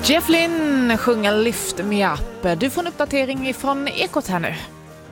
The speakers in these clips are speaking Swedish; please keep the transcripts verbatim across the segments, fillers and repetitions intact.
Jeff Lynne sjunger Lift Me Up. Du får en uppdatering från Ekot här nu.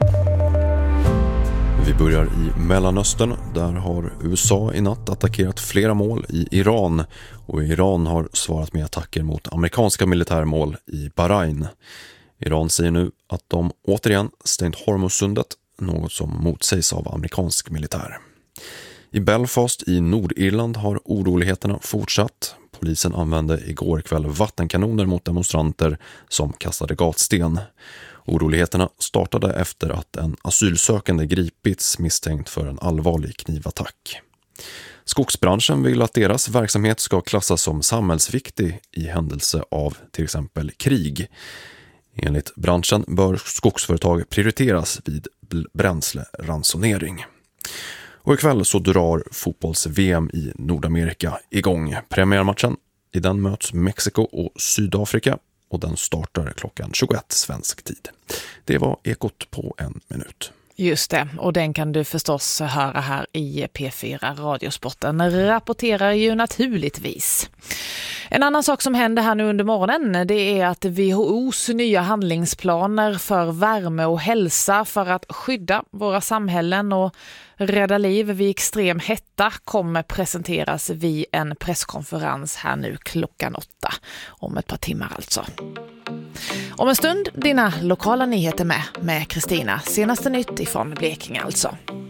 Vi börjar i Mellanöstern. Där har U S A i natt attackerat flera mål i Iran. Och Iran har svarat med attacker mot amerikanska militärmål i Bahrain. Iran säger nu att de återigen stängt Hormuzsundet, något som motsägs av amerikansk militär. I Belfast i Nordirland har oroligheterna fortsatt. Polisen använde igår kväll vattenkanoner mot demonstranter som kastade gatsten. Oroligheterna startade efter att en asylsökande gripits misstänkt för en allvarlig knivattack. Skogsbranschen vill att deras verksamhet ska klassas som samhällsviktig i händelse av till exempel krig. Enligt branschen bör skogsföretag prioriteras vid bränsleransonering. Och ikväll så drar fotbolls-V M i Nordamerika igång. Premiärmatchen, i den möts Mexiko och Sydafrika och den startar klockan tjugoett svensk tid. Det var Ekot på en minut. Just det, och den kan du förstås höra här i P fyra Radiosporten. Rapporterar ju naturligtvis. En annan sak som händer här nu under morgonen, det är att W H O:s nya handlingsplaner för värme och hälsa för att skydda våra samhällen och rädda liv vid extrem hetta kommer presenteras vid en presskonferens här nu klockan åtta. Om ett par timmar alltså. Om en stund dina lokala nyheter med med Kristina. Senaste nytt ifrån Blekinge alltså.